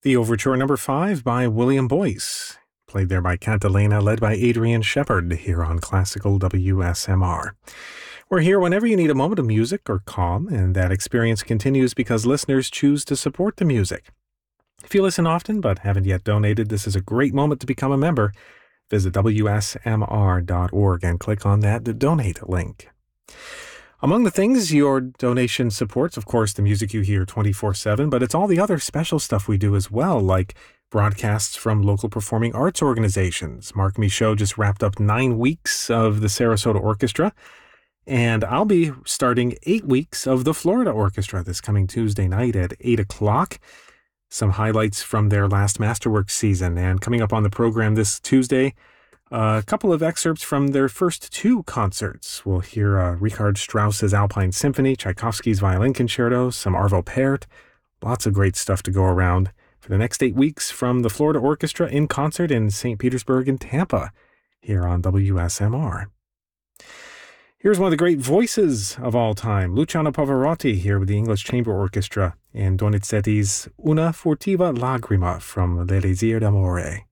The Overture number 5 by William Boyce, played there by Cantilena, led by Adrian Shepard, here on Classical WSMR. We're here whenever you need a moment of music or calm, and that experience continues because listeners choose to support the music. If you listen often but haven't yet donated, this is a great moment to become a member. Visit WSMR.org and click on that donate link. Among the things your donation supports, of course, the music you hear 24/7, but it's all the other special stuff we do as well, like broadcasts from local performing arts organizations. Mark Michaud just wrapped up 9 weeks of the Sarasota Orchestra, and I'll be starting 8 weeks of the Florida Orchestra this coming Tuesday night at 8 o'clock. Some highlights from their last Masterworks season, and coming up on the program this Tuesday, a couple of excerpts from their first 2 concerts. We'll hear Richard Strauss's Alpine Symphony, Tchaikovsky's Violin Concerto, some Arvo Pärt. Lots of great stuff to go around for the next 8 weeks from the Florida Orchestra in concert in St. Petersburg and Tampa here on WSMR. Here's one of the great voices of all time, Luciano Pavarotti, here with the English Chamber Orchestra and Donizetti's Una furtiva lagrima from L'Elisir d'amore.